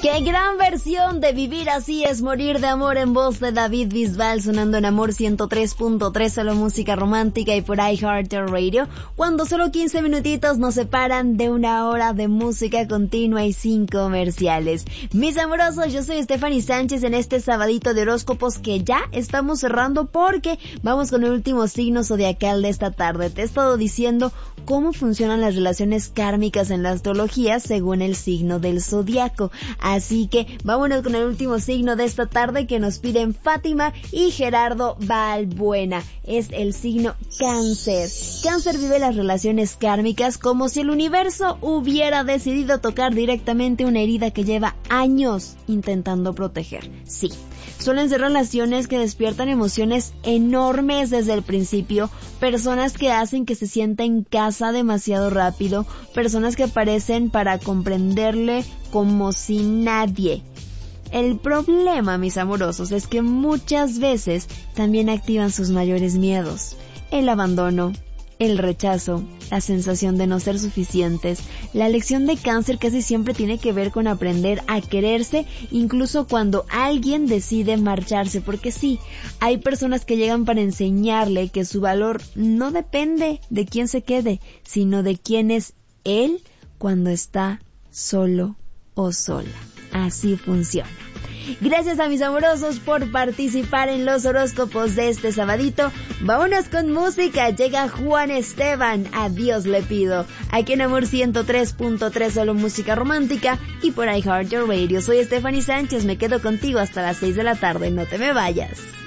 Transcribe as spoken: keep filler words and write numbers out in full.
¡Qué gran versión de Vivir así es morir de amor! En voz de David Bisbal, sonando en Amor ciento tres punto tres, solo música romántica y por iHeartRadio, cuando solo quince minutitos nos separan de una hora de música continua y sin comerciales. Mis amorosos, yo soy Stephanie Sánchez en este sabadito de horóscopos que ya estamos cerrando porque vamos con el último signo zodiacal de esta tarde. Te he estado diciendo cómo funcionan las relaciones kármicas en la astrología según el signo del zodiaco. Así que vámonos con el último signo de esta tarde que nos piden Fátima y Gerardo Balbuena. Es el signo Cáncer. Cáncer vive las relaciones kármicas como si el universo hubiera decidido tocar directamente una herida que lleva años intentando proteger. Sí, suelen ser relaciones que despiertan emociones enormes desde el principio, personas que hacen que se sienta en casa demasiado rápido, personas que aparecen para comprenderle como si nadie. El problema, mis amorosos, es que muchas veces también activan sus mayores miedos. El abandono, el rechazo, la sensación de no ser suficientes. La lección de Cáncer casi siempre tiene que ver con aprender a quererse, incluso cuando alguien decide marcharse, porque sí, hay personas que llegan para enseñarle que su valor no depende de quién se quede, sino de quién es él cuando está solo o sola. Así funciona. Gracias a mis amorosos por participar en los horóscopos de este sabadito. Vámonos con música. Llega Juan Esteban, A Dios le pido. Aquí en Amor ciento tres punto tres, solo música romántica y por iHeartRadio. Soy Stephanie Sánchez, me quedo contigo hasta las seis de la tarde. No te me vayas.